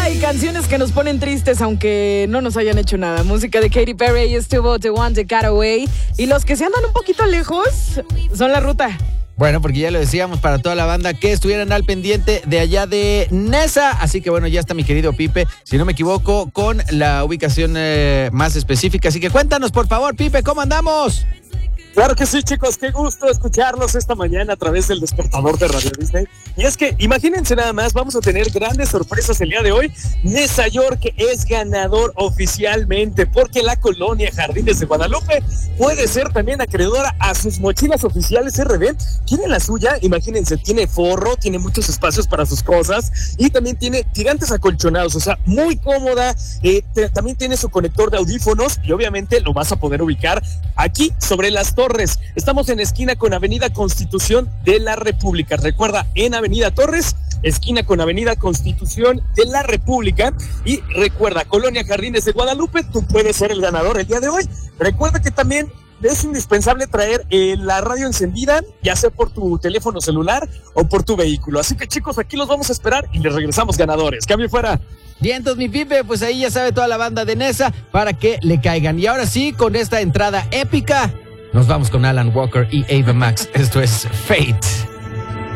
Hay canciones que nos ponen tristes aunque no nos hayan hecho nada. Música de Katy Perry estuvo The One to Get Away. Y los que se andan un poquito lejos son La Ruta. Bueno, porque ya lo decíamos para toda la banda que estuvieran al pendiente de allá de Nesa. Así que bueno, ya está mi querido Pipe, si no me equivoco, con la ubicación más específica. Así que cuéntanos, por favor, Pipe, ¿cómo andamos? Claro que sí, chicos, qué gusto escucharlos esta mañana a través del despertador de Radio Disney. Y es que, imagínense nada más, vamos a tener grandes sorpresas el día de hoy. Nesa York es ganador oficialmente, porque la colonia Jardines de Guadalupe puede ser también acreedora a sus mochilas oficiales RB. ¿Quieren la suya? Imagínense, tiene forro, tiene muchos espacios para sus cosas y también tiene tirantes acolchonados, o sea, muy cómoda. También tiene su conector de audífonos y obviamente lo vas a poder ubicar aquí sobre las Torres. Estamos en esquina con Avenida Constitución de la República. Recuerda, en Avenida Torres, esquina con Avenida Constitución de la República. Y recuerda, Colonia Jardines de Guadalupe, tú puedes ser el ganador el día de hoy. Recuerda que también es indispensable traer la radio encendida, ya sea por tu teléfono celular o por tu vehículo. Así que, chicos, aquí los vamos a esperar y les regresamos ganadores. Cambio fuera. Vientos, mi Pipe, pues ahí ya sabe toda la banda de Nesa para que le caigan. Y ahora sí, con esta entrada épica, nos vamos con Alan Walker y Ava Max. Esto es Fate.